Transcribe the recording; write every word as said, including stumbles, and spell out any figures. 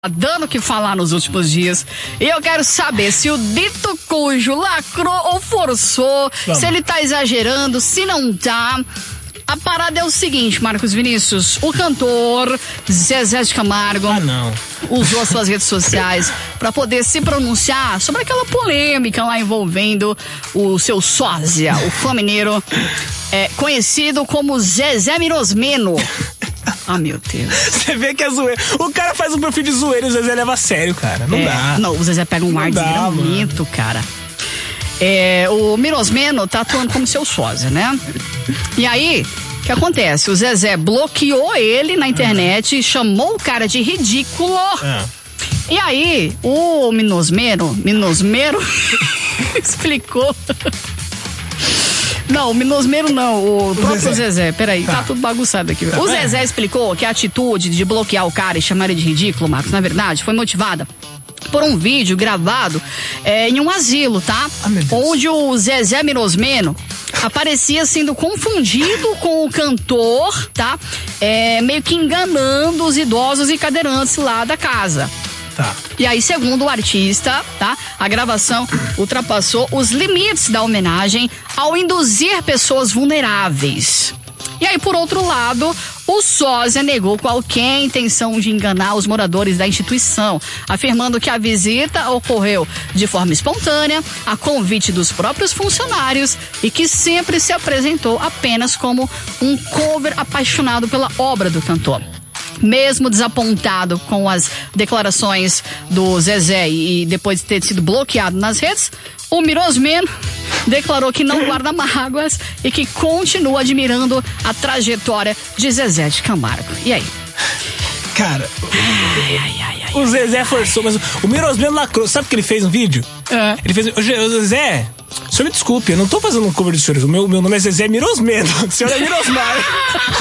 dando o que falar nos últimos dias. E eu quero saber se o dito cujo lacrou ou forçou, Vamos. se ele tá exagerando, se não tá. A parada é o seguinte, Marcos Vinícius, o cantor Zezé de Camargo ah, não. usou as suas redes sociais para poder se pronunciar sobre aquela polêmica lá envolvendo o seu sósia, o fã mineiro, é, conhecido como Zezé Mirosmeno. Ah, meu Deus. Você vê que é zoeira. O cara faz um perfil de zoeira e o Zezé leva a sério, cara. Não é, dá. Não, o Zezé pega um ar de desgramento, cara. É, o Mirosmeno tá atuando como seu sósia, né? E aí, o que acontece? O Zezé bloqueou ele na internet, uhum. chamou o cara de ridículo. Uhum. E aí, o Mirosmeno, Mirosmeno explicou... Não, o Mirosmeno não, o, o próprio Zezé. Zezé. Peraí, tá. tá tudo bagunçado aqui. O Zezé explicou que a atitude de bloquear o cara e chamar ele de ridículo, Marcos, na verdade, foi motivada por um vídeo gravado é, em um asilo, tá? Ah, onde o Zezé Mirosmeno aparecia sendo confundido com o cantor, tá? É, meio que enganando os idosos e cadeirantes lá da casa. Tá. E aí, segundo o artista, tá? A gravação ultrapassou os limites da homenagem ao induzir pessoas vulneráveis. E aí, por outro lado, o sósia negou qualquer intenção de enganar os moradores da instituição, afirmando que a visita ocorreu de forma espontânea, a convite dos próprios funcionários e que sempre se apresentou apenas como um cover apaixonado pela obra do cantor. Mesmo desapontado com as declarações do Zezé e depois de ter sido bloqueado nas redes, o Mirosmeno declarou que não guarda mágoas e que continua admirando a trajetória de Zezé de Camargo. E aí? Cara, ai, ai, ai, ai, o Zezé forçou, mas o Mirosmeno lacrou. Sabe o que ele fez no vídeo? É. Ele fez... O Zezé, o senhor me desculpe, eu não tô fazendo um cover de senhores. O meu, meu nome é Zezé Mirosmeno. O senhor é Mirosmar.